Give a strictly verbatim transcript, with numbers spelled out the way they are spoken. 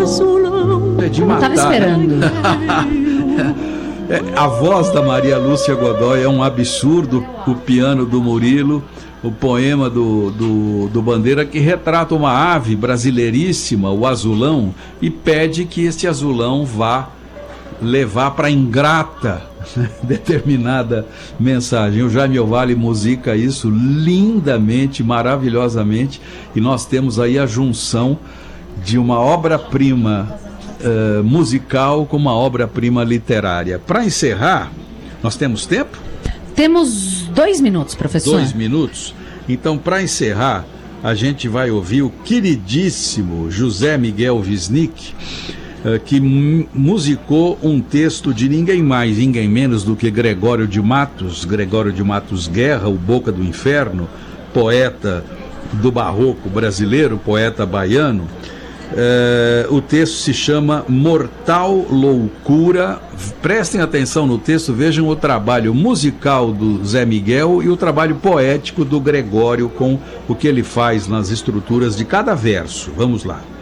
É de matar. Tava esperando. É, a voz da Maria Lúcia Godoy é um absurdo, o piano do Murilo, o poema do, do, do Bandeira, que retrata uma ave brasileiríssima, o azulão, e pede que este azulão vá levar para a ingrata determinada mensagem. O Jaime Ovalle musica isso lindamente, maravilhosamente, e nós temos aí a junção de uma obra-prima uh, musical com uma obra-prima literária. Para encerrar, nós temos tempo? Temos dois minutos, professor. Dois minutos? Então, para encerrar, a gente vai ouvir o queridíssimo José Miguel Wisnik, que musicou um texto de ninguém mais, ninguém menos do que Gregório de Matos, Gregório de Matos Guerra, o Boca do Inferno, poeta do barroco brasileiro, poeta baiano. É, o texto se chama Mortal Loucura. Prestem atenção no texto, vejam o trabalho musical do Zé Miguel e o trabalho poético do Gregório com o que ele faz nas estruturas de cada verso. Vamos lá.